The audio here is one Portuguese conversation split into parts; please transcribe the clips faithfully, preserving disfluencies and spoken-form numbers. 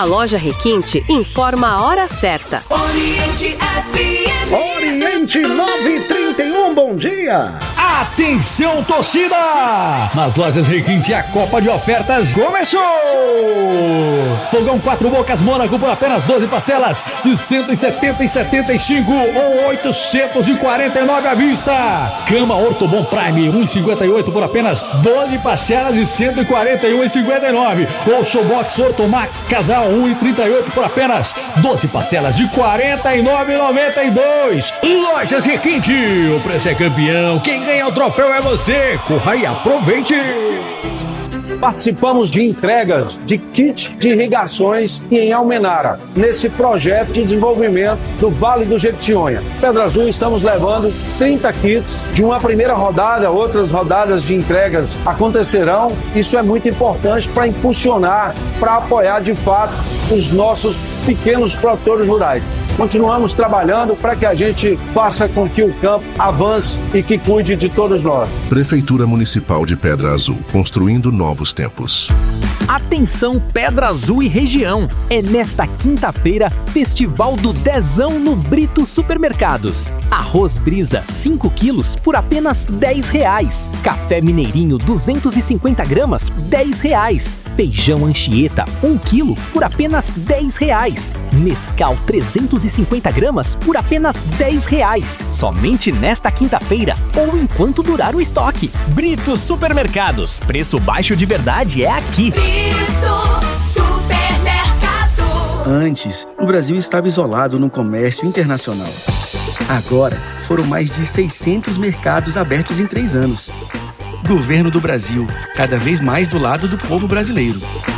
A loja Requinte informa a hora certa. Oriente F M. Oriente nove e trinta e um, bom dia! Atenção, torcida! Nas lojas Requinte a Copa de Ofertas começou! Fogão quatro bocas Mônaco por apenas doze parcelas de cento e setenta e setenta e cinco ou oitocentos e quarenta e nove à vista. Cama Ortobon Prime um e cinquenta e oito por apenas doze parcelas de cento e quarenta e um e cinquenta e nove. Colchão Box Ortomax Casal um e trinta e oito por apenas doze parcelas de quarenta e nove e noventa e dois. Lojas Requinte, o preço é campeão. Quem ganha o troféu é você. Corra e aproveite. Participamos de entregas de kit de irrigações em Almenara, nesse projeto de desenvolvimento do Vale do Jequitinhonha. Pedra Azul, estamos levando trinta kits de uma primeira rodada, outras rodadas de entregas acontecerão. Isso é muito importante para impulsionar, para apoiar de fato os nossos pequenos produtores rurais. Continuamos trabalhando para que a gente faça com que o campo avance e que cuide de todos nós. Prefeitura Municipal de Pedra Azul, construindo novos tempos. Atenção Pedra Azul e região, é nesta quinta-feira Festival do Dezão no Brito Supermercados. Arroz Brisa cinco quilos por apenas dez reais. Café Mineirinho duzentos e cinquenta gramas, dez reais. Feijão Anchieta um quilo por apenas dez reais. Nescau trezentos e cinquenta gramas por apenas dez reais. Somente nesta quinta-feira ou enquanto durar o estoque. Brito Supermercados, preço baixo de verdade é aqui. Brito Supermercado. Antes, o Brasil estava isolado no comércio internacional. Agora, foram mais de seiscentos mercados abertos em três anos. Governo do Brasil, cada vez mais do lado do povo brasileiro.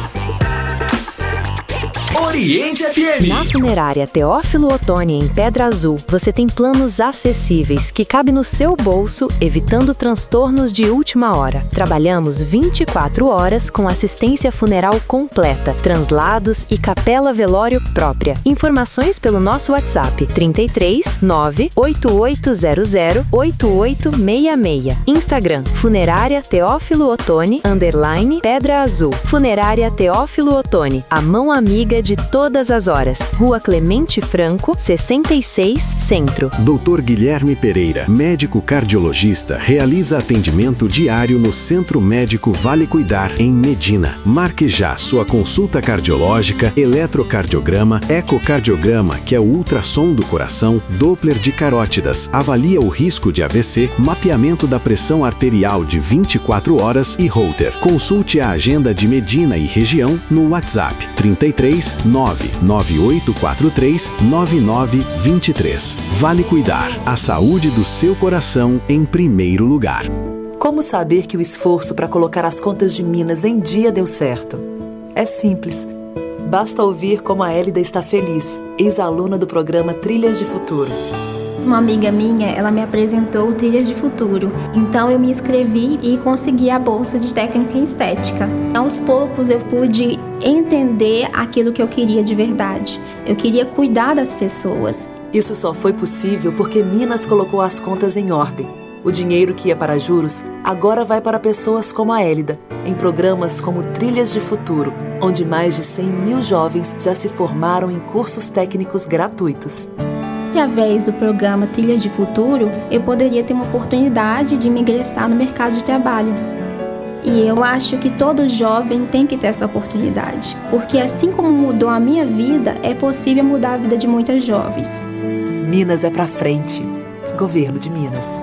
Oriente F M. Na Funerária Teófilo Otoni, em Pedra Azul, você tem planos acessíveis que cabem no seu bolso, evitando transtornos de última hora. Trabalhamos vinte e quatro horas com assistência funeral completa, translados e capela velório própria. Informações pelo nosso WhatsApp trinta e três, nove oito oito zero zero, oito oito seis seis. Instagram Funerária Teófilo Otoni, underline Pedra Azul. Funerária Teófilo Otoni, a mão amiga de todas as horas. Rua Clemente Franco, sessenta e seis, Centro. doutor Guilherme Pereira, médico cardiologista, realiza atendimento diário no Centro Médico Vale Cuidar, em Medina. Marque já sua consulta cardiológica, eletrocardiograma, ecocardiograma, que é o ultrassom do coração, Doppler de carótidas, avalia o risco de A V C, mapeamento da pressão arterial de vinte e quatro horas e Holter. Consulte a agenda de Medina e região no WhatsApp trinta e três, nove nove oito quatro três, nove nove dois três. Vale Cuidar, a saúde do seu coração em primeiro lugar. Como saber que o esforço para colocar as contas de Minas em dia deu certo? É simples. Basta ouvir como a Hélida está feliz, ex-aluna do programa Trilhas de Futuro. Uma amiga minha, ela me apresentou o Trilhas de Futuro. Então eu me inscrevi e consegui a bolsa de técnica em estética. Aos poucos eu pude entender aquilo que eu queria de verdade. Eu queria cuidar das pessoas. Isso só foi possível porque Minas colocou as contas em ordem. O dinheiro que ia para juros agora vai para pessoas como a Hélida, em programas como Trilhas de Futuro, onde mais de cem mil jovens já se formaram em cursos técnicos gratuitos. Através do programa Trilhas de Futuro, eu poderia ter uma oportunidade de me ingressar no mercado de trabalho. E eu acho que todo jovem tem que ter essa oportunidade, porque assim como mudou a minha vida, é possível mudar a vida de muitas jovens. Minas é pra frente. Governo de Minas.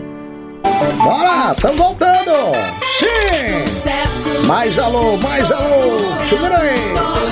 Bora, estamos voltando! Sim! Sucesso. Mais alô, mais alô! Segura aí!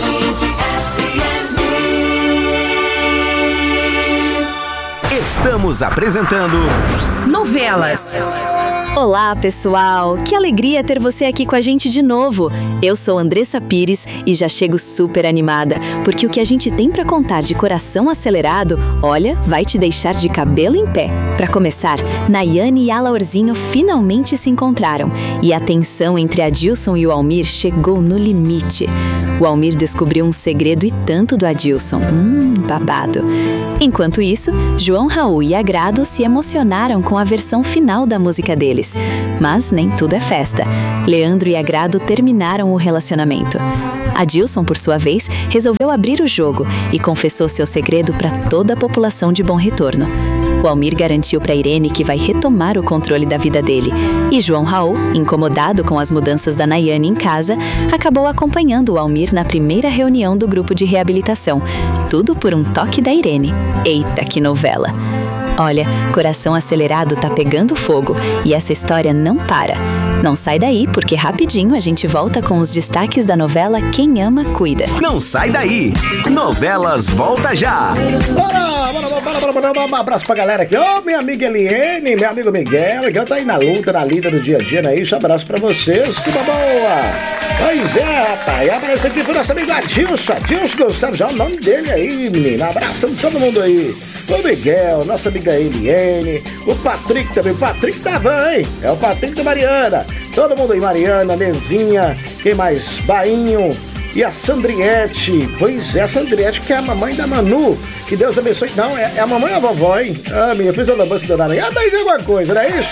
Estamos apresentando Novelas. Olá, pessoal! Que alegria ter você aqui com a gente de novo! Eu sou Andressa Pires e já chego super animada, porque o que a gente tem pra contar de coração acelerado, olha, vai te deixar de cabelo em pé. Pra começar, Nayane e Alaorzinho finalmente se encontraram e a tensão entre Adilson e o Almir chegou no limite. O Almir descobriu um segredo e tanto do Adilson. Hum, babado. Enquanto isso, João Raul e Agrado se emocionaram com a versão final da música deles. deles. Mas nem tudo é festa. Leandro e Agrado terminaram o relacionamento. Adilson, por sua vez, resolveu abrir o jogo e confessou seu segredo para toda a população de Bom Retorno. O Almir garantiu para Irene que vai retomar o controle da vida dele. E João Raul, incomodado com as mudanças da Nayane em casa, acabou acompanhando o Almir na primeira reunião do grupo de reabilitação. Tudo por um toque da Irene. Eita, que novela! Olha, Coração Acelerado tá pegando fogo e essa história não para. Não sai daí, porque rapidinho a gente volta com os destaques da novela Quem Ama, Cuida. Não sai daí! Novelas volta já! Bora, bora, bora, bora, bora, bora. Um abraço pra galera aqui. Ô, minha amiga Eliene, meu amigo Miguel, que tá aí na luta, na lida do dia a dia, não é isso? Abraço pra vocês, que boa! Pois é, rapaz, abraço aqui pro nosso amigo Adilson, Adilson Gustavo, já é o nome dele aí, menino. Abraçando todo mundo aí. O Miguel, nossa amiga Eliene, o Patrick também, o Patrick tá bom, hein? É o Patrick da Mariana, todo mundo aí, Mariana, Nezinha, quem mais? Bainho e a Sandriette, pois é, a Sandriette que é a mamãe da Manu, que Deus abençoe, não, é, é a mamãe e a vovó, hein? Ah, minha, fiz a lambança danada aí, ah, mas é alguma coisa, não é isso?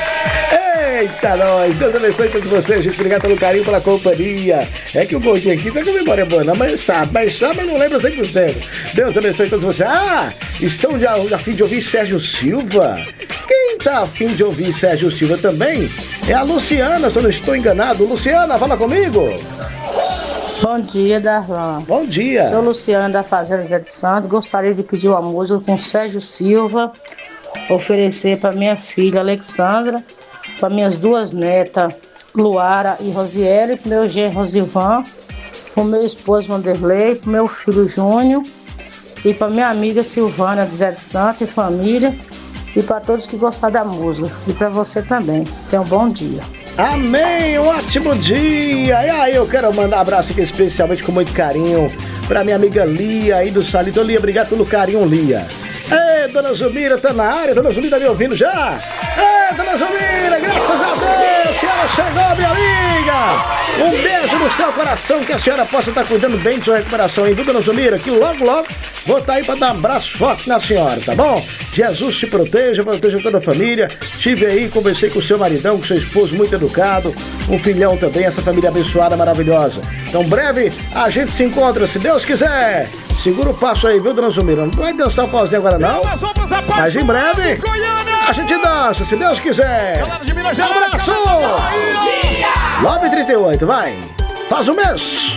Eita, nós, Deus abençoe todos vocês, gente, obrigado pelo carinho, pela companhia. É que o gordinho aqui tá com a memória boa, não, mas sabe, mas sabe, mas não lembra cem por cento. Deus abençoe todos vocês. Ah, estão já a fim de ouvir Sérgio Silva? Quem tá a fim de ouvir Sérgio Silva também é a Luciana, se eu não estou enganado. Luciana, fala comigo. Bom dia, Darlan. Bom dia. Sou Luciana da Fazenda Zé de Santos. Gostaria de pedir uma música com Sérgio Silva, oferecer para minha filha Alexandra, para minhas duas netas, Luara e Rosiele, para meu genro Rosivan, para o meu esposo Vanderlei, para meu filho Júnior e para minha amiga Silvana de Zé de Santos e família, e para todos que gostam da música, e para você também. Tenha um bom dia. Amém, um ótimo dia. E aí, eu quero mandar um abraço aqui especialmente com muito carinho para minha amiga Lia aí do Salito. Lia, obrigado pelo carinho, Lia. Ei, Dona Zumira, tá na área? Dona Zumira tá me ouvindo já? Ei, Dona Zumira, graças a Deus, a senhora chegou, minha amiga. Um beijo no seu coração, que a senhora possa estar cuidando bem de sua recuperação aí, viu, Dona Zumira? Que logo, logo vou estar aí para dar um abraço forte na senhora, tá bom? Jesus te proteja, proteja toda a família. Estive aí, conversei com o seu maridão, com seu esposo muito educado, um filhão também, essa família abençoada, maravilhosa. Então, breve, a gente se encontra, se Deus quiser. Segura o passo aí, viu, Dona Zumira? Não vai dançar o pauzinho agora, não. Mas em breve, a gente dança, se Deus quiser. Um abraço! nove e trinta e oito, vai. Faz um mês.